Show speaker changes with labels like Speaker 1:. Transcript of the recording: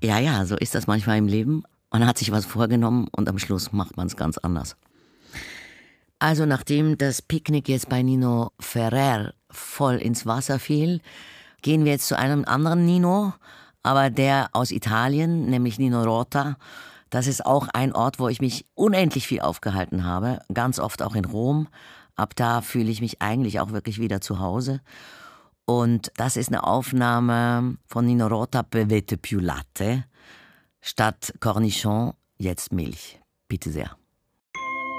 Speaker 1: Ja, ja, so ist das manchmal im Leben. Man hat sich was vorgenommen und am Schluss macht man es ganz anders. Also nachdem das Picknick jetzt bei Nino Ferrer voll ins Wasser fiel, gehen wir jetzt zu einem anderen Nino, aber der aus Italien, nämlich Nino Rota. Das ist auch ein Ort, wo ich mich unendlich viel aufgehalten habe, ganz oft auch in Rom. Ab da fühle ich mich eigentlich auch wirklich wieder zu Hause. Und das ist eine Aufnahme von Nino Rota, Bevete più latte, statt Cornichon jetzt Milch. Bitte sehr.